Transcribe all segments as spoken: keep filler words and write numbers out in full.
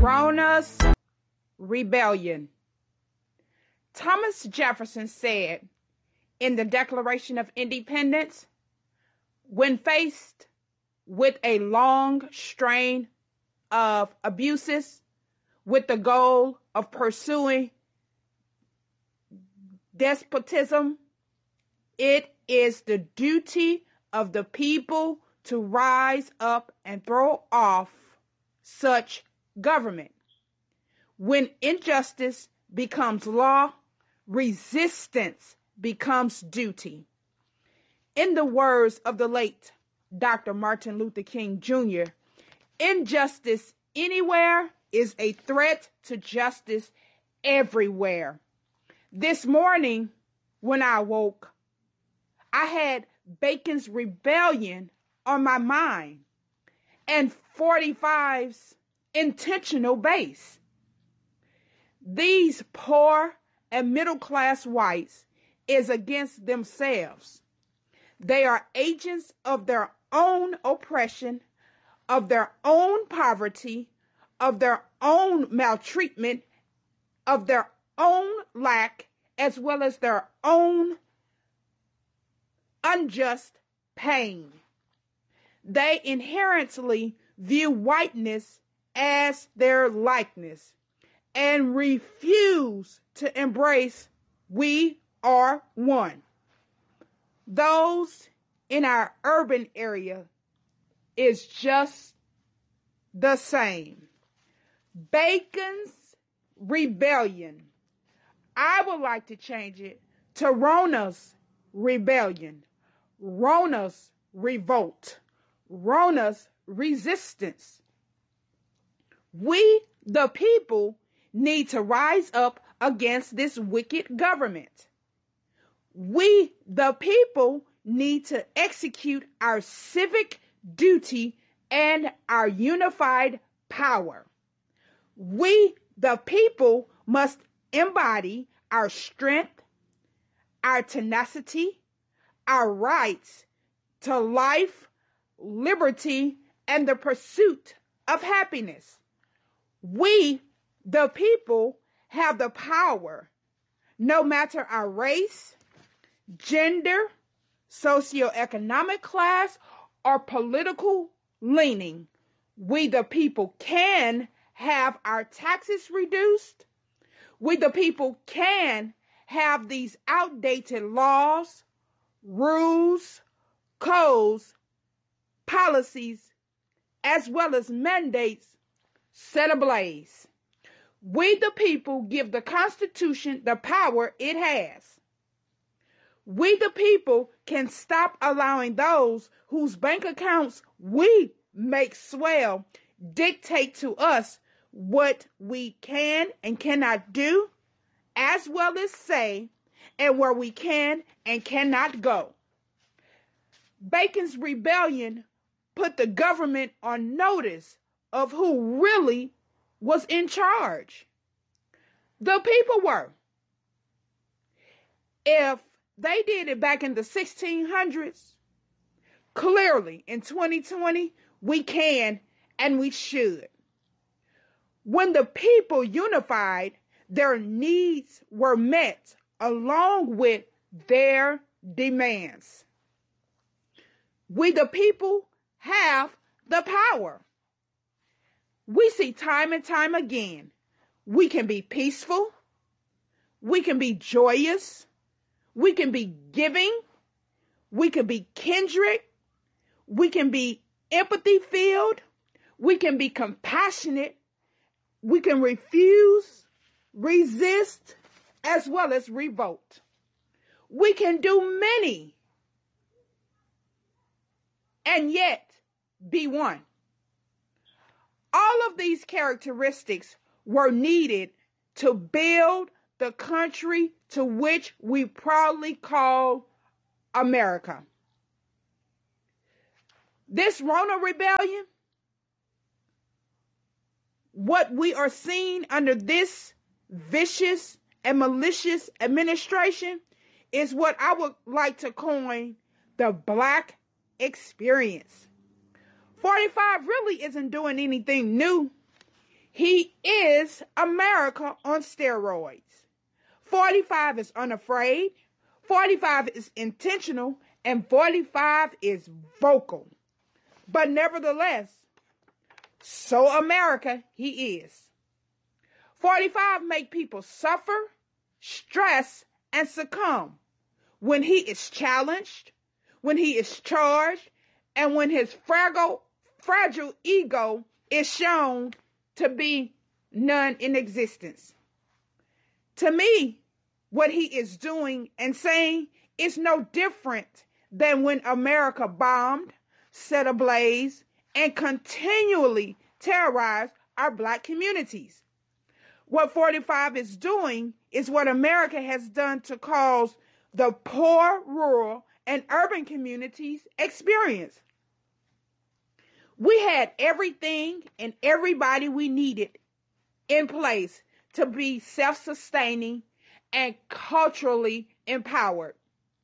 Rona's Rebellion. Thomas Jefferson said in the Declaration of Independence, when faced with a long strain of abuses with the goal of pursuing despotism, it is the duty of the people to rise up and throw off such government. When injustice becomes law, resistance becomes duty. In the words of the late Doctor Martin Luther King Junior, injustice anywhere is a threat to justice everywhere. This morning, when I woke, I had Bacon's Rebellion on my mind and forty-five's intentional base. These poor and middle-class whites is against themselves. They are agents of their own oppression, of their own poverty, of their own maltreatment, of their own lack, as well as their own unjust pain. They inherently view whiteness as their likeness and refuse to embrace we are one. Those in our urban area is just the same. Bacon's Rebellion. I would like to change it to Rona's Rebellion, Rona's Revolt, Rona's Resistance. We, the people, need to rise up against this wicked government. We, the people, need to execute our civic duty and our unified power. We, the people, must embody our strength, our tenacity, our rights to life, liberty, and the pursuit of happiness. We, the people, have the power, no matter our race, gender, socioeconomic class, or political leaning. We, the people, can have our taxes reduced. We, the people, can have these outdated laws, rules, codes, policies, as well as mandates set ablaze. We, the people, give the Constitution the power it has. We, the people, can stop allowing those whose bank accounts we make swell dictate to us what we can and cannot do, as well as say, and where we can and cannot go. Bacon's Rebellion put the government on notice of who really was in charge. The people were. If they did it back in the sixteen hundreds, clearly in twenty twenty, we can and we should. When the people unified, their needs were met along with their demands. We, the people, have the power. We see time and time again, we can be peaceful, we can be joyous, we can be giving, we can be kindred, we can be empathy filled, we can be compassionate, we can refuse, resist, as well as revolt. We can do many and yet be one. All of these characteristics were needed to build the country to which we proudly call America. This Rona Rebellion, what we are seeing under this vicious and malicious administration is what I would like to coin the Black experience. forty-five really isn't doing anything new. He is America on steroids. forty-five is unafraid, forty-five is intentional, and forty-five is vocal. But nevertheless, so America he is. forty-five make people suffer, stress, and succumb when he is challenged, when he is charged, and when his fragile, fragile ego is shown to be none in existence. To me, what he is doing and saying is no different than when America bombed, set ablaze, and continually terrorized our black communities. What forty-five is doing is what America has done to cause the poor, rural, and urban communities experience. We had everything and everybody we needed in place to be self-sustaining and culturally empowered.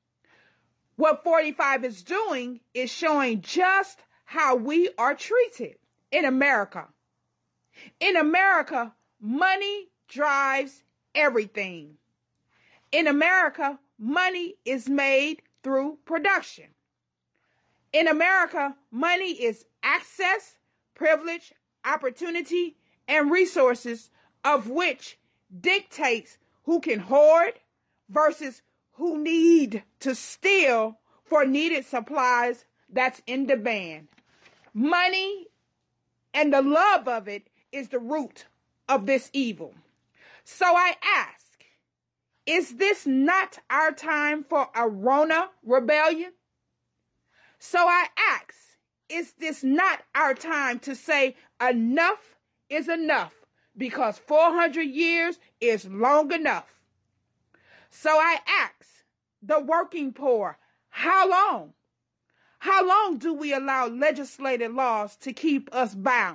What forty-five is doing is showing just how we are treated in America. In America, money drives everything. In America, money is made through production. In America, money is access, privilege, opportunity, and resources, of which dictates who can hoard versus who need to steal for needed supplies that's in demand. Money and the love of it is the root of this evil. So I ask, is this not our time for a Rona rebellion? So I ask, is this not our time to say enough is enough, because four hundred years is long enough? So I ask the working poor, how long? How long do we allow legislated laws to keep us bound?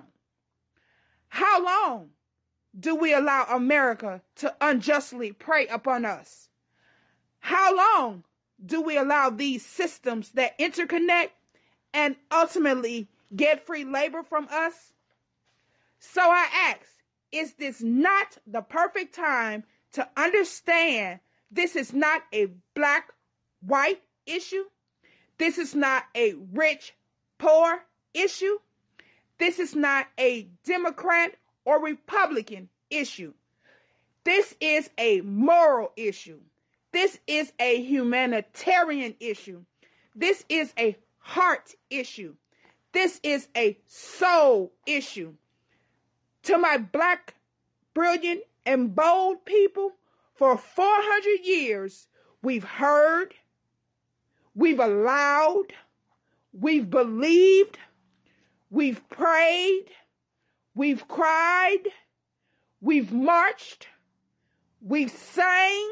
How long do we allow America to unjustly prey upon us? How long do we allow these systems that interconnect and ultimately get free labor from us? So I ask, is this not the perfect time to understand this is not a black-white issue? This is not a rich-poor issue. This is not a Democrat or Republican issue. This is a moral issue. This is a humanitarian issue. This is a heart issue. This is a soul issue. To my black, brilliant, and bold people, for four hundred years, we've heard, we've allowed, we've believed, we've prayed, we've cried, we've marched, we've sang,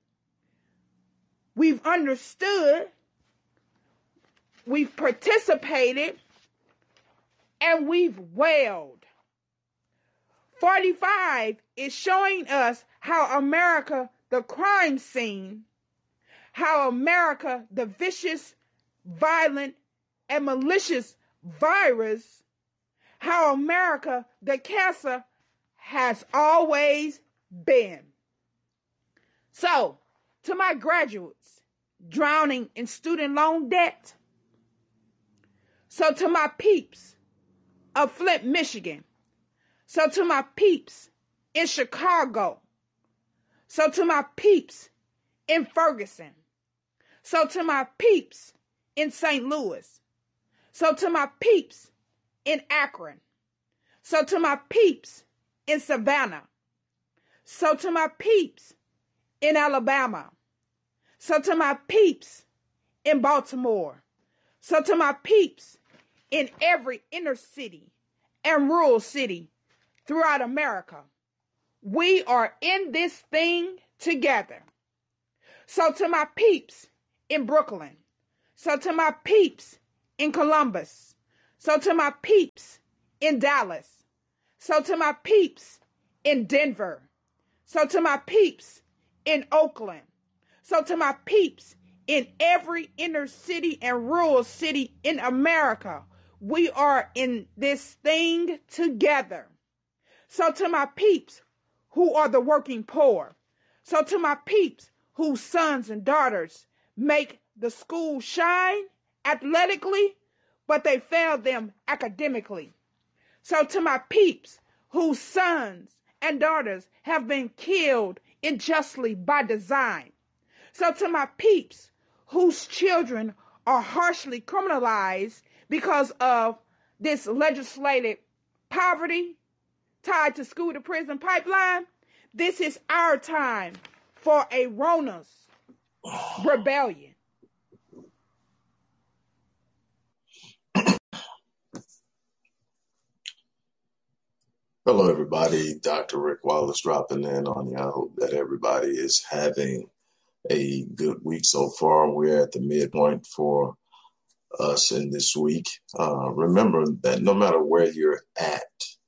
we've understood, we've participated, and we've wailed. forty-five is showing us how America, the crime scene, how America, the vicious, violent, and malicious virus, how America, the cancer, has always been. So, to my graduates drowning in student loan debt, so to my peeps of Flint, Michigan, so to my peeps in Chicago, so to my peeps in Ferguson, so to my peeps in Saint Louis, so to my peeps in Akron, so to my peeps in Savannah, so to my peeps in Alabama, so to my peeps in Baltimore, so to my peeps in every inner city and rural city throughout America, we are in this thing together. So to my peeps in Brooklyn, so to my peeps in Columbus, so to my peeps in Dallas, so to my peeps in Denver, so to my peeps in Oakland, so to my peeps in every inner city and rural city in America, we are in this thing together. So to my peeps who are the working poor, so to my peeps whose sons and daughters make the school shine athletically, but they fail them academically. So to my peeps whose sons and daughters have been killed unjustly by design. So to my peeps whose children are harshly criminalized because of this legislated poverty tied to school to prison pipeline, this is our time for a Rona's rebellion. Hello, everybody. Doctor Rick Wallace dropping in on you. I hope that everybody is having a good week so far. We're at the midpoint for us in this week. Uh, remember that no matter where you're at,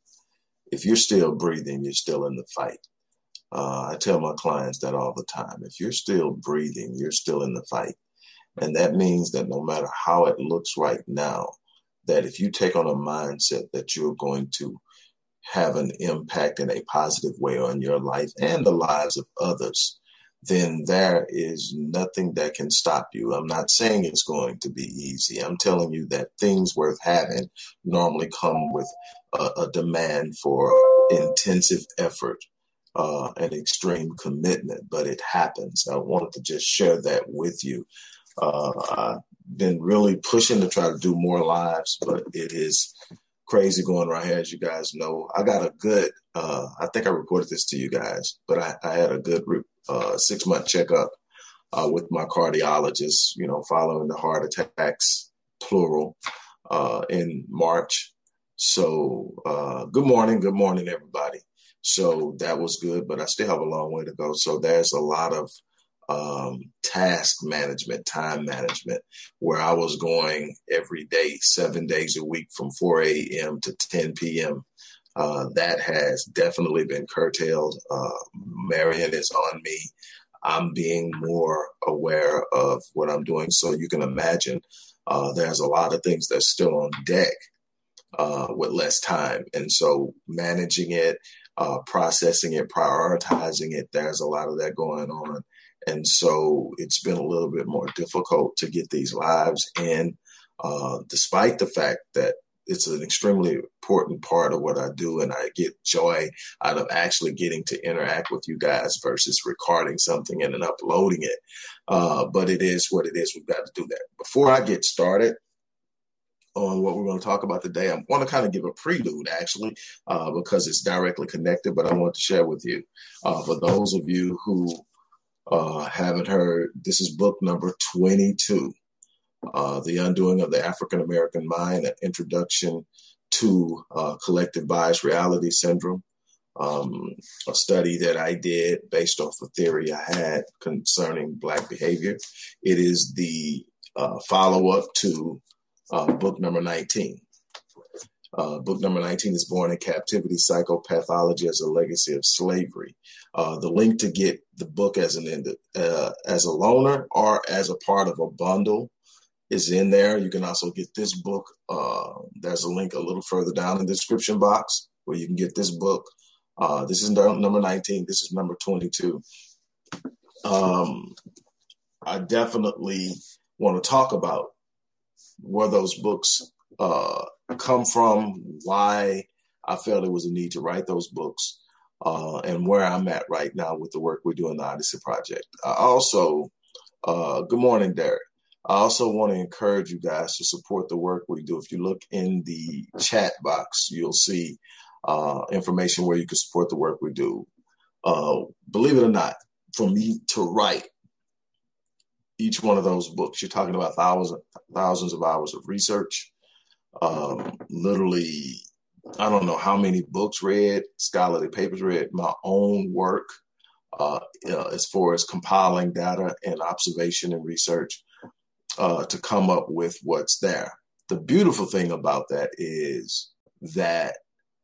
if you're still breathing, you're still in the fight. Uh, I tell my clients that all the time. If you're still breathing, you're still in the fight. And that means that no matter how it looks right now, that if you take on a mindset that you're going to have an impact in a positive way on your life and the lives of others, then there is nothing that can stop you. I'm not saying it's going to be easy. I'm telling you that things worth having normally come with a, a demand for intensive effort uh, and extreme commitment, but it happens. I wanted to just share that with you. Uh, I've been really pushing to try to do more lives, but it is crazy going right here, as you guys know. I got a good, uh, I think I reported this to you guys, but I, I had a good uh, six-month checkup uh, with my cardiologist, you know, following the heart attacks, plural, uh, in March. So uh, good morning, good morning, everybody. So that was good, but I still have a long way to go. So there's a lot of um, task management, time management, where I was going every day, seven days a week from four a.m. to ten p.m. Uh, that has definitely been curtailed. Uh, Marion is on me. I'm being more aware of what I'm doing. So you can imagine uh, there's a lot of things that's still on deck uh, with less time. And so managing it, uh, processing it, prioritizing it, there's a lot of that going on. And so it's been a little bit more difficult to get these lives in, uh, despite the fact that it's an extremely important part of what I do. And I get joy out of actually getting to interact with you guys versus recording something and then uploading it. Uh, but it is what it is. We've got to do that. Before I get started on what we're going to talk about today, I want to kind of give a prelude, actually, uh, because it's directly connected, but I want to share with you. Uh, for those of you who Uh, haven't heard, this is book number twenty-two, uh, The Undoing of the African American Mind, an introduction to uh, collective bias reality syndrome, um, a study that I did based off a theory I had concerning Black behavior. It is the uh, follow-up to uh, book number nineteen. Uh, book number nineteen is Born in Captivity, Psychopathology as a Legacy of Slavery. Uh, the link to get the book as an uh, as a loaner or as a part of a bundle is in there. You can also get this book. Uh, there's a link a little further down in the description box where you can get this book. Uh, this is number nineteen. This is number twenty-two. Um, I definitely want to talk about where those books uh, come from, why I felt it was a need to write those books, uh, and where I'm at right now with the work we're doing in the Odyssey Project. I also, uh, good morning, Derek. I also want to encourage you guys to support the work we do. If you look in the chat box, you'll see uh, information where you can support the work we do. Uh, believe it or not, for me to write each one of those books, you're talking about thousands, thousands of hours of research. Um, literally, I don't know how many books read, scholarly papers read, my own work uh, uh, as far as compiling data and observation and research uh, to come up with what's there. The beautiful thing about that is that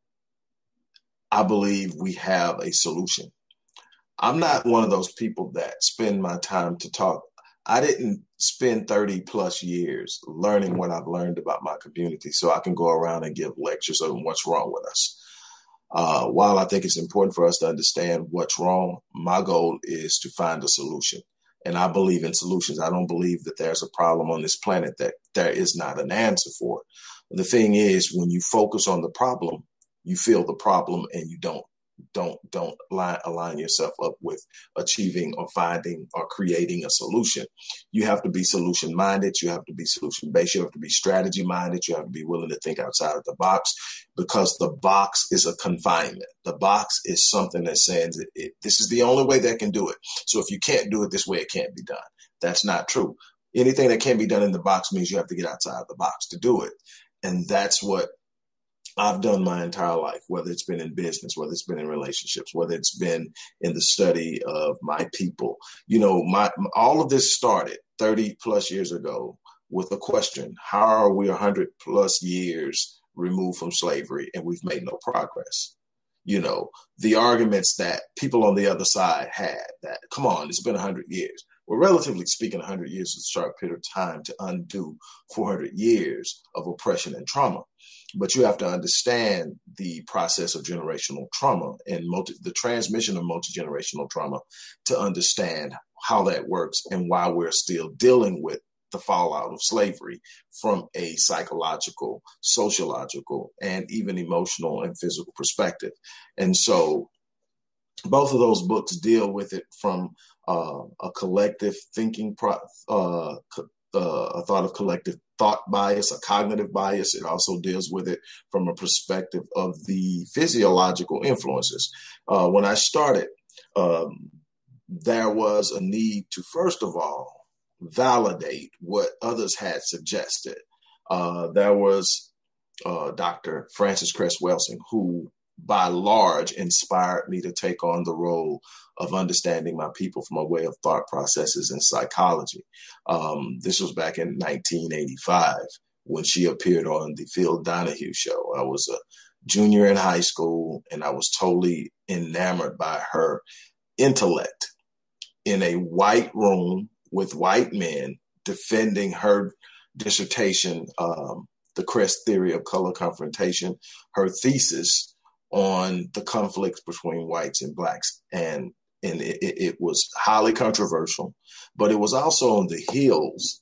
I believe we have a solution. I'm not one of those people that spend my time to talk. I didn't spend thirty plus years learning what I've learned about my community so I can go around and give lectures on what's wrong with us. Uh, while I think it's important for us to understand what's wrong, my goal is to find a solution. And I believe in solutions. I don't believe that there's a problem on this planet that there is not an answer for. The thing is, when you focus on the problem, you feel the problem and you don't don't don't align, align yourself up with achieving or finding or creating a solution. You have to be solution minded. You have to be solution based. You have to be strategy minded. You have to be willing to think outside of the box, because the box is a confinement. The box is something that says it, it, this is the only way that can do it. So if you can't do it this way, it can't be done. That's not true. Anything that can be done in the box means you have to get outside of the box to do it. And that's what I've done my entire life, whether it's been in business, whether it's been in relationships, whether it's been in the study of my people. You know, my all of this started thirty plus years ago with a question: how are we one hundred plus years removed from slavery and we've made no progress? You know, the arguments that people on the other side had that, come on, it's been one hundred years. Well, relatively speaking, one hundred years is a short period of time to undo four hundred years of oppression and trauma. But you have to understand the process of generational trauma and multi, the transmission of multi-generational trauma to understand how that works and why we're still dealing with the fallout of slavery from a psychological, sociological, and even emotional and physical perspective. And so both of those books deal with it from uh, a collective thinking, pro- uh, co- uh, a thought of collective thought bias, a cognitive bias. It also deals with it from a perspective of the physiological influences. Uh, when I started, um, there was a need to, first of all, validate what others had suggested. Uh, there was uh, Doctor Frances Cress Welsing, who by large inspired me to take on the role of understanding my people from a way of thought processes and psychology. Um, this was back in nineteen eighty-five when she appeared on the Phil Donahue show. I was a junior in high school and I was totally enamored by her intellect in a white room with white men defending her dissertation, um, The Crest Theory of Color Confrontation, her thesis on the conflicts between whites and blacks. And, and it, it was highly controversial, but it was also on the heels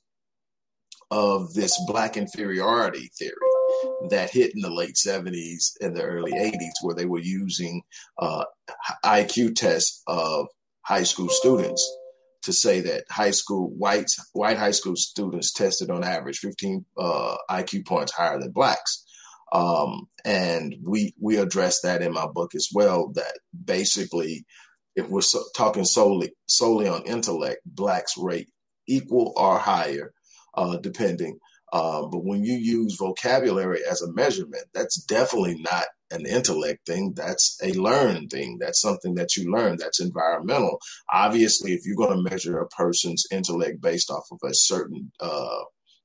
of this black inferiority theory that hit in the late seventies and the early eighties, where they were using uh, I Q tests of high school students to say that high school whites, white high school students tested on average fifteen uh, I Q points higher than blacks. Um, and we we address that in my book as well, that basically, if we're so, talking solely solely on intellect, blacks rate equal or higher, uh, depending. Uh, but when you use vocabulary as a measurement, that's definitely not an intellect thing. That's a learned thing. That's something that you learn. That's environmental. Obviously, if you're going to measure a person's intellect based off of a certain uh,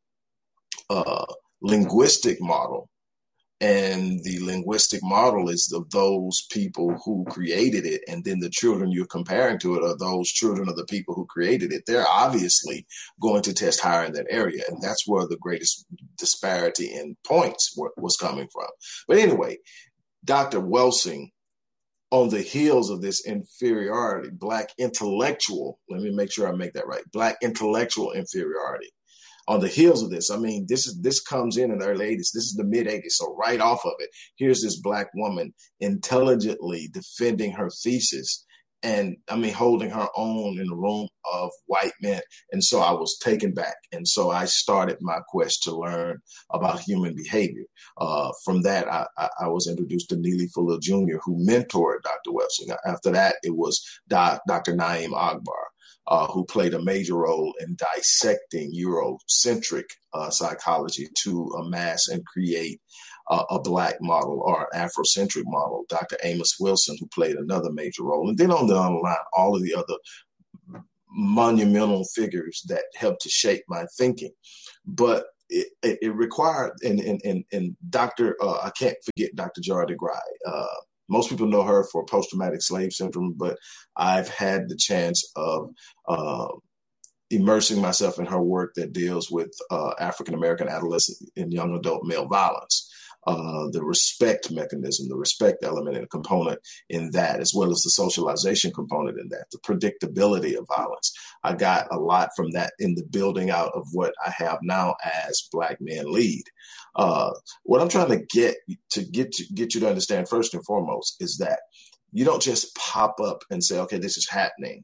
uh, linguistic model, and the linguistic model is of those people who created it, and then the children you're comparing to it are those children of the people who created it, they're obviously going to test higher in that area. And that's where the greatest disparity in points were, was coming from. But anyway, Doctor Welsing, on the heels of this inferiority, black intellectual, let me make sure I make that right, black intellectual inferiority, on the heels of this, I mean, this is this comes in in the early eighties. This is the mid eighties. So right off of it, here's this black woman intelligently defending her thesis and, I mean, holding her own in a room of white men. And so I was taken back. And so I started my quest to learn about human behavior. Uh, from that, I, I, I was introduced to Neely Fuller Junior, who mentored Doctor Welsing. After that, it was Doctor Naeem Akbar, Uh, who played a major role in dissecting Eurocentric uh, psychology to amass and create uh, a black model or Afrocentric model. Doctor Amos Wilson, who played another major role. And then on the line, all of the other monumental figures that helped to shape my thinking. But it, it, it required, and, and, and, and Doctor, uh, I can't forget Doctor Joy DeGruy. Uh, Most people know her for post-traumatic slave syndrome, but I've had the chance of uh, immersing myself in her work that deals with uh, African-American adolescent and young adult male violence. uh, the respect mechanism, the respect element and component in that, as well as the socialization component in that, the predictability of violence. I got a lot from that in the building out of what I have now as Black Men Lead. Uh, what I'm trying to get to get to get you to understand first and foremost is that you don't just pop up and say, okay, this is happening,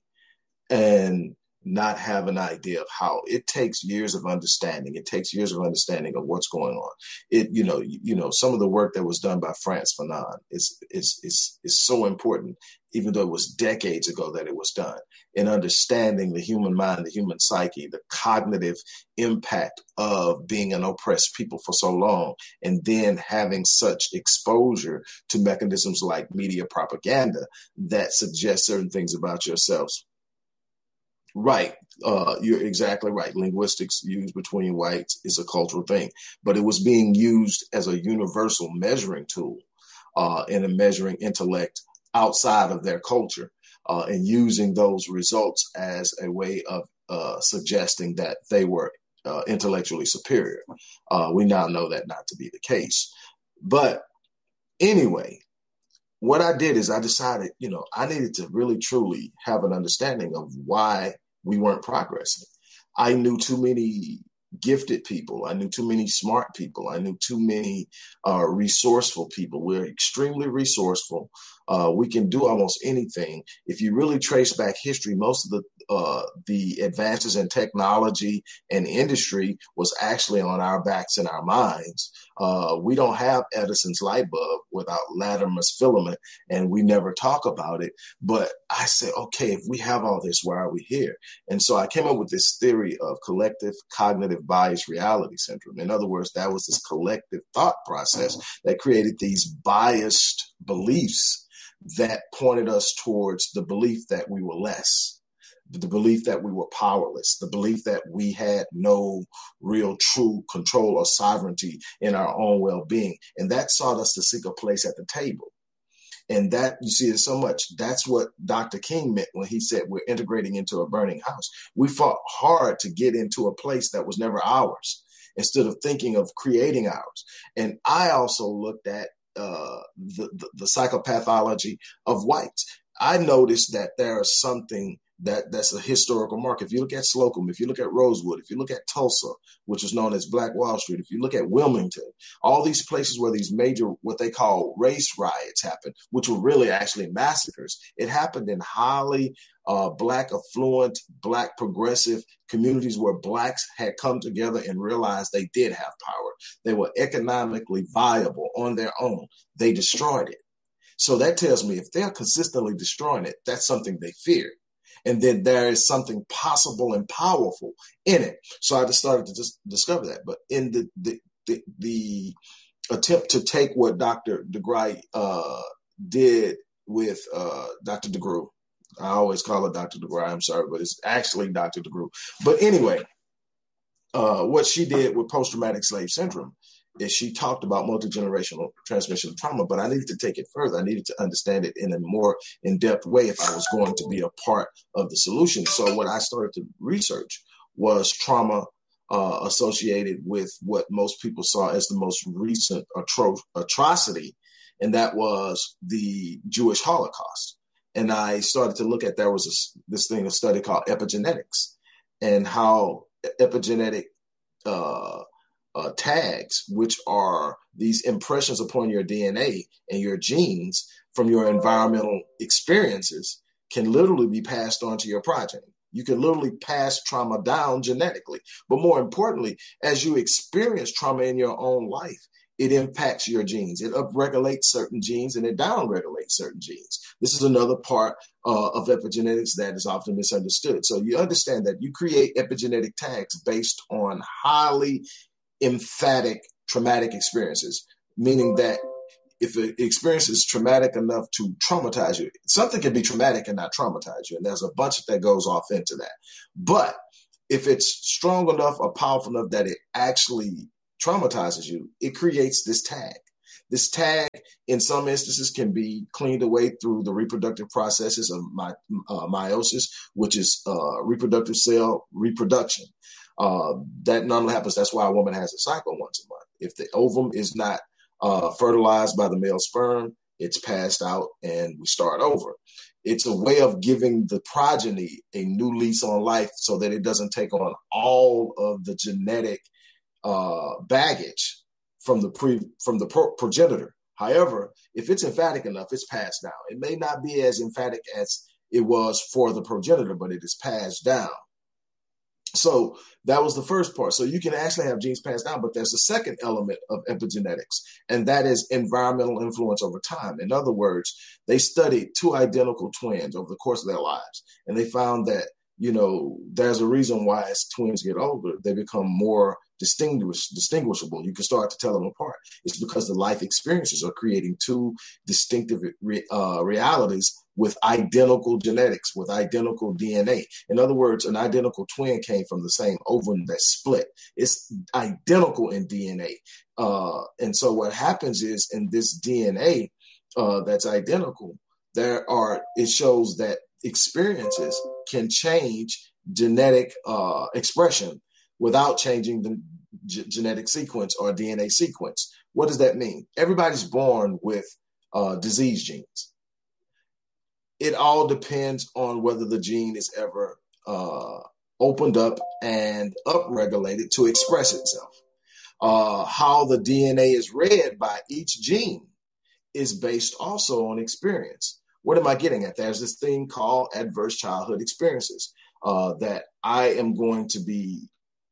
and not have an idea of how. It takes years of understanding. It takes years of understanding of what's going on. It, you know, you, you know, some of the work that was done by Frantz Fanon is, is, is, is so important, even though it was decades ago that it was done, in understanding the human mind, the human psyche, the cognitive impact of being an oppressed people for so long, and then having such exposure to mechanisms like media propaganda that suggest certain things about yourselves. Right. Uh, you're exactly right. Linguistics used between whites is a cultural thing, but it was being used as a universal measuring tool uh, in a measuring intellect outside of their culture, uh, and using those results as a way of uh, suggesting that they were uh, intellectually superior. Uh, we now know that not to be the case. But anyway, what I did is I decided, you know, I needed to really, truly have an understanding of why we weren't progressing. I knew too many gifted people. I knew too many smart people. I knew too many uh, resourceful people. We're extremely resourceful. Uh, we can do almost anything. If you really trace back history, most of the uh, the advances in technology and industry was actually on our backs and our minds. Uh, we don't have Edison's light bulb without Latimer's filament, and we never talk about it. But I said, okay, if we have all this, why are we here? And so I came up with this theory of collective cognitive bias reality syndrome. In other words, that was this collective thought process that created these biased beliefs that pointed us towards the belief that we were less, the belief that we were powerless, the belief that we had no real true control or sovereignty in our own well-being. And that sought us to seek a place at the table. And that, you see it so much. That's what Doctor King meant when he said we're integrating into a burning house. We fought hard to get into a place that was never ours, instead of thinking of creating ours. And I also looked at uh, the, the, the psychopathology of whites. I noticed that there is something that that's a historical mark. If you look at Slocum, if you look at Rosewood, if you look at Tulsa, which is known as Black Wall Street, if you look at Wilmington, all these places where these major, what they call race riots happened, which were really actually massacres, it happened in highly uh, Black affluent, Black progressive communities where Blacks had come together and realized they did have power. They were economically viable on their own. They destroyed it. So that tells me if they're consistently destroying it, that's something they fear. And then there is something possible and powerful in it. So I just started to just discover that. But in the the the, the attempt to take what Doctor DeGruy uh, did with uh, Doctor DeGruy, I always call it Doctor DeGruy, I'm sorry, but it's actually Doctor DeGruy. But anyway, uh, what she did with post-traumatic slave syndrome is she talked about multi-generational transmission of trauma, but I needed to take it further. I needed to understand it in a more in-depth way if I was going to be a part of the solution. So what I started to research was trauma uh, associated with what most people saw as the most recent atro- atrocity, and that was the Jewish Holocaust. And I started to look at, there was a, this thing, a study called epigenetics, and how epigenetic uh, Uh, tags, which are these impressions upon your D N A and your genes from your environmental experiences, can literally be passed on to your progeny. You can literally pass trauma down genetically. But more importantly, as you experience trauma in your own life, it impacts your genes. It upregulates certain genes and it downregulates certain genes. This is another part uh, of epigenetics that is often misunderstood. So you understand that you create epigenetic tags based on highly emphatic traumatic experiences, meaning that if an experience is traumatic enough to traumatize you, something can be traumatic and not traumatize you. And there's a bunch that goes off into that. But if it's strong enough or powerful enough that it actually traumatizes you, it creates this tag. This tag, in some instances, can be cleaned away through the reproductive processes of my, uh, meiosis, which is uh, reproductive cell reproduction. Uh, that normally happens. That's why a woman has a cycle once a month. If the ovum is not uh, fertilized by the male sperm. It's passed out and we start over. It's a way of giving the progeny a new lease on life so that it doesn't take on all of the genetic uh, baggage from the pre from the pro- progenitor. However, if it's emphatic enough, it's passed down. It may not be as emphatic as it was for the progenitor, but it is passed down. So that was the first part. So you can actually have genes passed down, but there's a second element of epigenetics, and that is environmental influence over time. In other words, they studied two identical twins over the course of their lives, and they found that, you know, there's a reason why as twins get older, they become more distinguish, distinguishable. You can start to tell them apart. It's because the life experiences are creating two distinctive re, uh, realities with identical genetics, with identical D N A. In other words, an identical twin came from the same ovum that split. It's identical in D N A. Uh, and so what happens is in this D N A uh, that's identical, there are, it shows that experiences can change genetic uh, expression without changing the g- genetic sequence or D N A sequence. What does that mean? Everybody's born with uh, disease genes. It all depends on whether the gene is ever uh, opened up and upregulated to express itself. Uh, how the D N A is read by each gene is based also on experience. What am I getting at? There's this thing called adverse childhood experiences uh, that I am going to be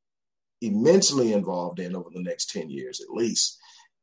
immensely involved in over the next ten years at least,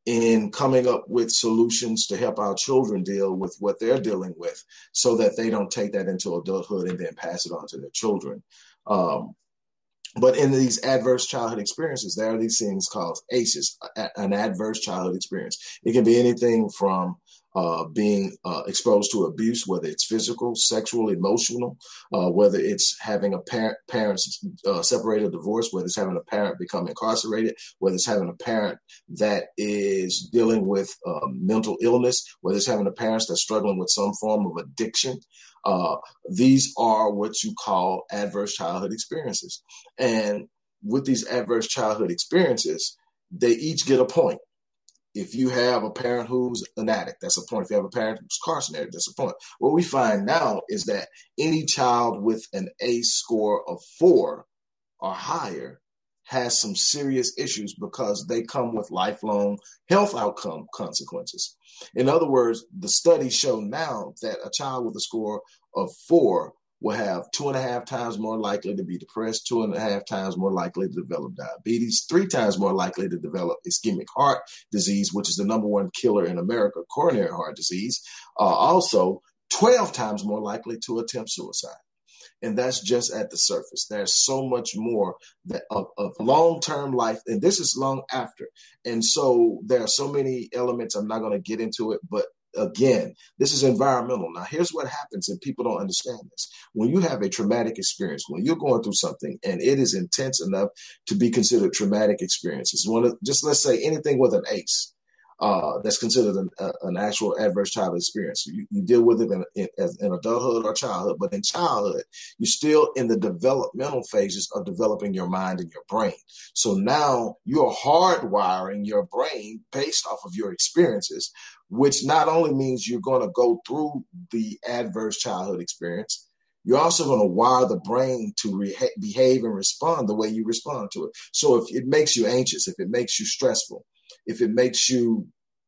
in coming up with solutions to help our children deal with what they're dealing with so that they don't take that into adulthood and then pass it on to their children. Um, but in these adverse childhood experiences, there are these things called A C Es, an adverse childhood experience. It can be anything from uh, being uh, exposed to abuse, whether it's physical, sexual, emotional, uh, whether it's having a parent, parents uh, separate or divorce, whether it's having a parent become incarcerated, whether it's having a parent that is dealing with um, mental illness, whether it's having a parent that's struggling with some form of addiction. Uh, these are what you call adverse childhood experiences. And with these adverse childhood experiences, they each get a point. If you have a parent who's an addict, that's a point. If you have a parent who's carcinated, that's a point. What we find now is that any child with an A score of four or higher has some serious issues because they come with lifelong health outcome consequences. In other words, the studies show now that a child with a score of four will have two and a half times more likely to be depressed, two and a half times more likely to develop diabetes, three times more likely to develop ischemic heart disease, which is the number one killer in America, coronary heart disease. Uh, also, twelve times more likely to attempt suicide. And that's just at the surface. There's so much more that of, of long-term life, and this is long after. And so there are so many elements. I'm not going to get into it, but again, this is environmental. Now, here's what happens, and people don't understand this. When you have a traumatic experience, when you're going through something, and it is intense enough to be considered traumatic experiences, one of, just let's say anything with an A C E, Uh, that's considered an, uh, an actual adverse childhood experience. You, you deal with it in, in, in adulthood or childhood, but in childhood, you're still in the developmental phases of developing your mind and your brain. So now you're hardwiring your brain based off of your experiences, which not only means you're going to go through the adverse childhood experience, you're also going to wire the brain to re- behave and respond the way you respond to it. So if it makes you anxious, if it makes you stressful, if it makes you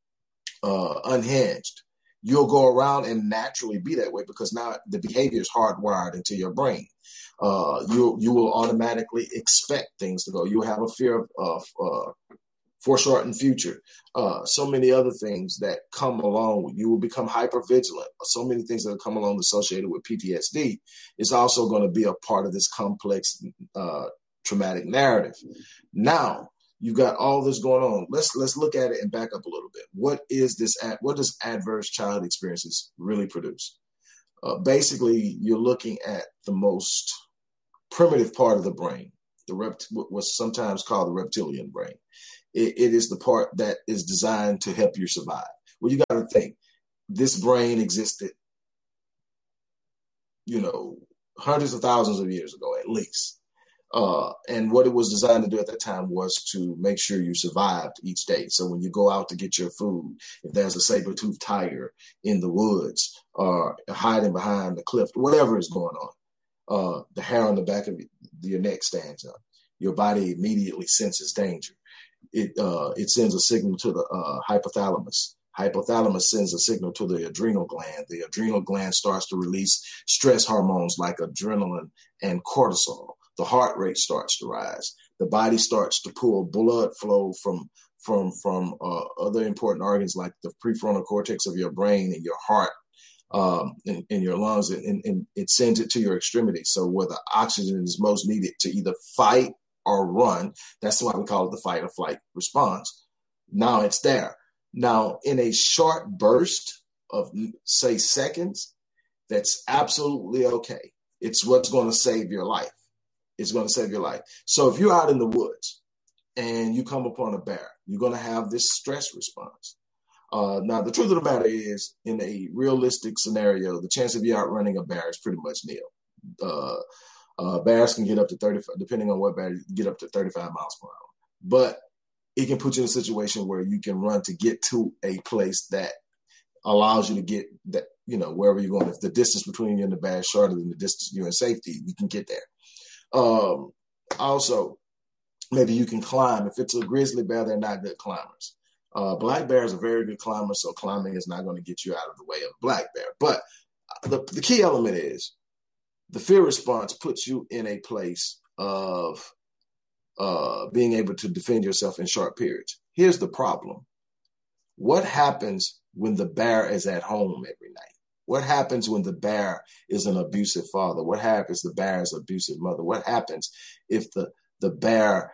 uh, unhinged, you'll go around and naturally be that way because now the behavior is hardwired into your brain. Uh, you you will automatically expect things to go. You'll have a fear of, of uh, foreshortened future. Uh, so many other things that come along. You will become hypervigilant. So many things that come along associated with P T S D is also going to be a part of this complex uh, traumatic narrative. Now, you've got all this going on. Let's let's look at it and back up a little bit. What is this? What does adverse childhood experiences really produce? Uh, basically, you're looking at the most primitive part of the brain, the rept- what's sometimes called the reptilian brain. It, it is the part that is designed to help you survive. Well, you got to think this brain existed, you know, hundreds of thousands of years ago, at least. Uh, and what it was designed to do at that time was to make sure you survived each day. So when you go out to get your food, if there's a saber-toothed tiger in the woods or hiding behind the cliff, whatever is going on, uh, the hair on the back of your neck stands up. Your body immediately senses danger. It uh, it sends a signal to the uh, hypothalamus. Hypothalamus sends a signal to the adrenal gland. The adrenal gland starts to release stress hormones like adrenaline and cortisol. The heart rate starts to rise. The body starts to pull blood flow from from from uh, other important organs like the prefrontal cortex of your brain and your heart, um, in, in your lungs, and, and it sends it to your extremities. So where the oxygen is most needed to either fight or run, that's why we call it the fight or flight response. Now it's there. Now, in a short burst of, say, seconds, that's absolutely okay. It's what's going to save your life. It's going to save your life. So if you're out in the woods and you come upon a bear, you're going to have this stress response. Uh, now, the truth of the matter is, in a realistic scenario, the chance of you outrunning a bear is pretty much nil. Uh, uh, bears can get up to thirty, depending on what bear, get up to thirty-five miles per hour. But it can put you in a situation where you can run to get to a place that allows you to get that, you know, wherever you're going. If the distance between you and the bear is shorter than the distance you're in safety, you can get there. Um, also, maybe you can climb. If it's a grizzly bear, they're not good climbers. Uh, black bears are very good climbers, so climbing is not going to get you out of the way of a black bear. But the, the key element is the fear response puts you in a place of uh, being able to defend yourself in short periods. Here's the problem. What happens when the bear is at home every night? What happens when the bear is an abusive father? What happens if the bear is an abusive mother? What happens if the, the bear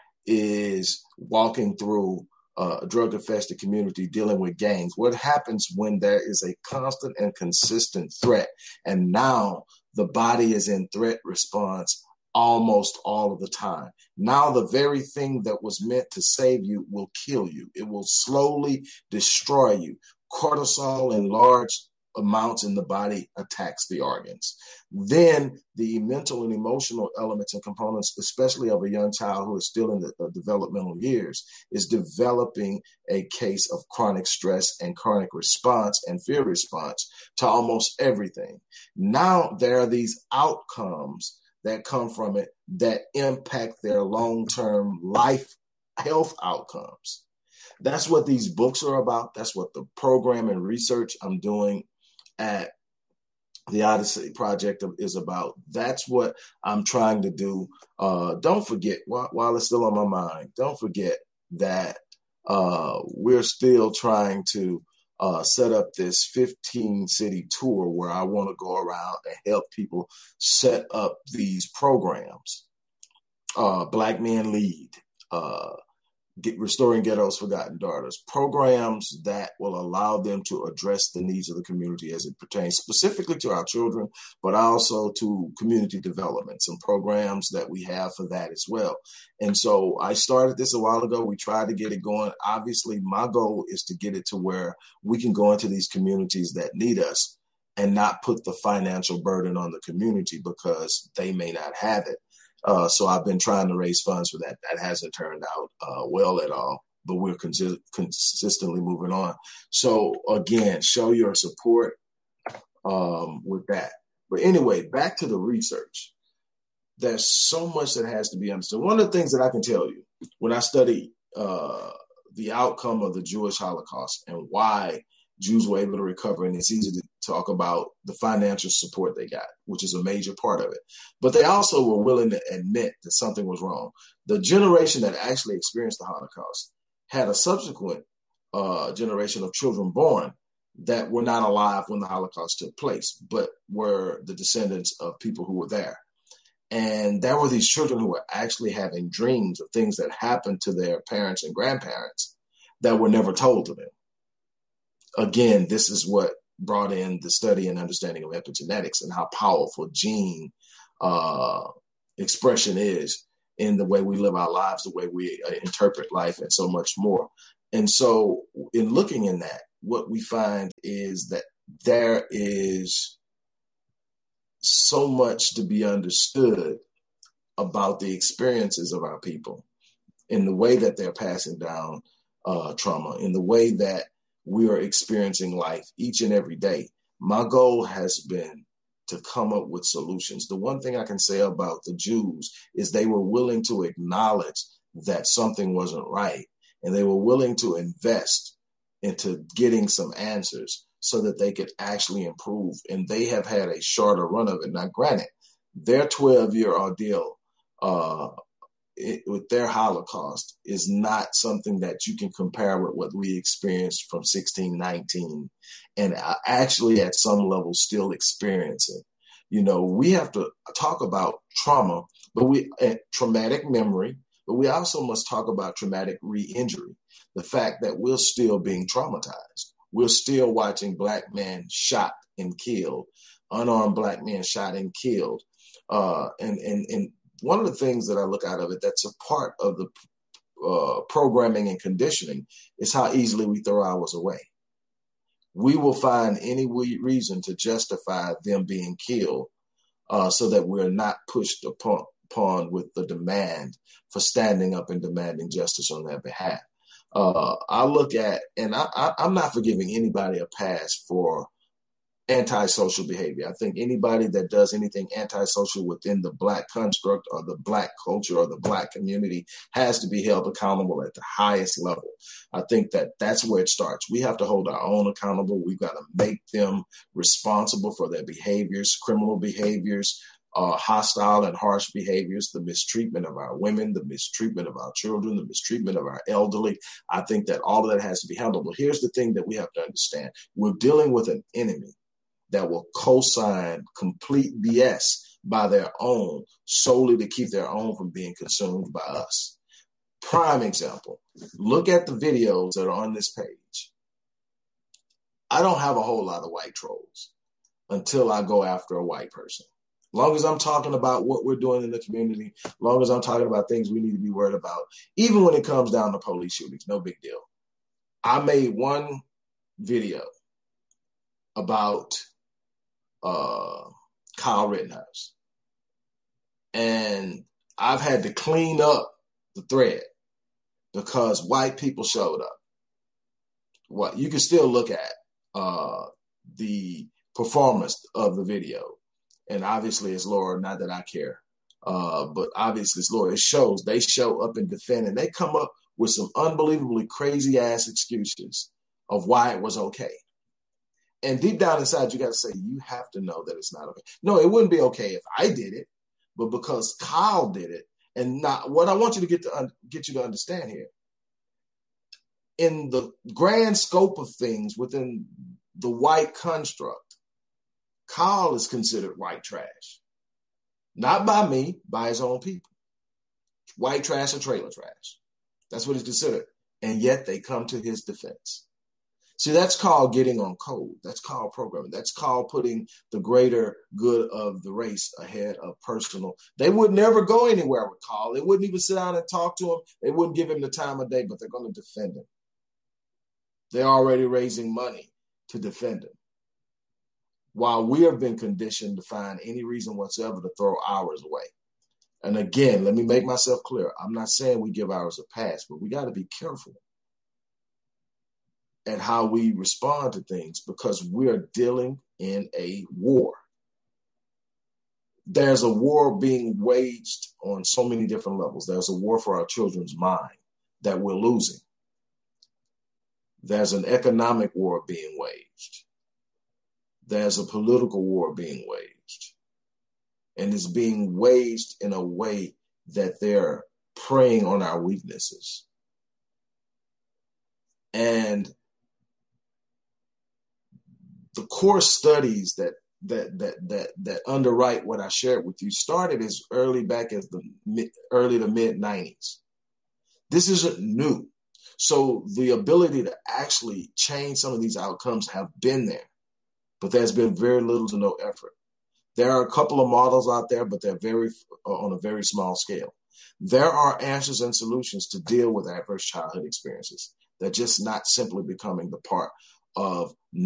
is walking through uh, a drug-infested community dealing with gangs? What happens when there is a constant and consistent threat? And now the body is in threat response almost all of the time. Now the very thing that was meant to save you will kill you. It will slowly destroy you. Cortisol in large amounts in the body attacks the organs. Then the mental and emotional elements and components, especially of a young child who is still in the uh, developmental years, is developing a case of chronic stress and chronic response and fear response to almost everything. Now there are these outcomes that come from it that impact their long-term life health outcomes. That's what these books are about. That's what the program and research I'm doing at the Odyssey Project is about. That's what I'm trying to do. Uh, don't forget, while, while it's still on my mind, don't forget that uh, we're still trying to uh, set up this fifteen city tour where I want to go around and help people set up these programs. Uh, Black Men Lead, uh, Get, Restoring Ghetto's Forgotten Daughters, programs that will allow them to address the needs of the community as it pertains specifically to our children, but also to community development, some programs that we have for that as well. And so I started this a while ago. We tried to get it going. Obviously, my goal is to get it to where we can go into these communities that need us and not put the financial burden on the community because they may not have it. Uh, so I've been trying to raise funds for that. That hasn't turned out uh, well at all, but we're con- consistently moving on. So again, show your support um, with that. But anyway, back to the research. There's so much that has to be understood. One of the things that I can tell you when I study uh, the outcome of the Jewish Holocaust and why Jews were able to recover, and it's easy to talk about the financial support they got, which is a major part of it. But they also were willing to admit that something was wrong. The generation that actually experienced the Holocaust had a subsequent uh, generation of children born that were not alive when the Holocaust took place, but were the descendants of people who were there. And there were these children who were actually having dreams of things that happened to their parents and grandparents that were never told to them. Again, this is what brought in the study and understanding of epigenetics and how powerful gene uh, expression is in the way we live our lives, the way we uh, interpret life, and so much more. And so in looking in that, what we find is that there is so much to be understood about the experiences of our people, in the way that they're passing down uh, trauma, in the way that we are experiencing life each and every day. My goal has been to come up with solutions. The one thing I can say about the Jews is they were willing to acknowledge that something wasn't right, and they were willing to invest into getting some answers so that they could actually improve. And they have had a shorter run of it. Now, granted, their twelve-year ordeal uh, it, with their Holocaust is not something that you can compare with what we experienced from sixteen nineteen, and actually at some level still experiencing. You know, we have to talk about trauma, but we uh, traumatic memory, but we also must talk about traumatic re-injury. The fact that we're still being traumatized. We're still watching Black men shot and killed, unarmed Black men shot and killed. Uh, and, and, and one of the things that I look out of it that's a part of the uh, programming and conditioning is how easily we throw ours away. We will find any reason to justify them being killed uh, so that we're not pushed upon, upon with the demand for standing up and demanding justice on their behalf. Uh, I look at, and I, I, I'm not forgiving anybody a pass for antisocial behavior. I think anybody that does anything antisocial within the Black construct or the Black culture or the Black community has to be held accountable at the highest level. I think that that's where it starts. We have to hold our own accountable. We've got to make them responsible for their behaviors, criminal behaviors, Uh, hostile and harsh behaviors, the mistreatment of our women, the mistreatment of our children, the mistreatment of our elderly. I think that all of that has to be handled. But here's the thing that we have to understand. We're dealing with an enemy that will co-sign complete B S by their own solely to keep their own from being consumed by us. Prime example, look at the videos that are on this page. I don't have a whole lot of white trolls until I go after a white person. As long as I'm talking about what we're doing in the community, as long as I'm talking about things we need to be worried about, even when it comes down to police shootings, no big deal. I made one video about uh, Kyle Rittenhouse, and I've had to clean up the thread because white people showed up. What you can still look at uh, the performance of the video. And obviously it's Laura, not that I care, uh, but obviously it's Laura. It shows they show up and defend, and they come up with some unbelievably crazy ass excuses of why it was okay. And deep down inside, you got to say, you have to know that it's not okay. No, it wouldn't be okay if I did it, but because Kyle did it, and not what I want you to get to un- get you to understand here. In the grand scope of things within the white construct, Kyle is considered white trash. Not by me, by his own people. White trash or trailer trash. That's what he's considered. And yet they come to his defense. See, that's called getting on code. That's called programming. That's called putting the greater good of the race ahead of personal. They would never go anywhere with Kyle. They wouldn't even sit down and talk to him. They wouldn't give him the time of day, but they're going to defend him. They're already raising money to defend him, while we have been conditioned to find any reason whatsoever to throw ours away. And again, let me make myself clear. I'm not saying we give ours a pass, but we got to be careful at how we respond to things because we are dealing in a war. There's a war being waged on so many different levels. There's a war for our children's mind that we're losing. There's an economic war being waged. There's a political war being waged. And it's being waged in a way that they're preying on our weaknesses. And the core studies that that that that that underwrite what I shared with you started as early back as the mid, early to mid nineties. This isn't new. So the ability to actually change some of these outcomes have been there, but there's been very little to no effort. There are a couple of models out there, but they're very on a very small scale. There are answers and solutions to deal with adverse childhood experiences. They're just not simply becoming the part of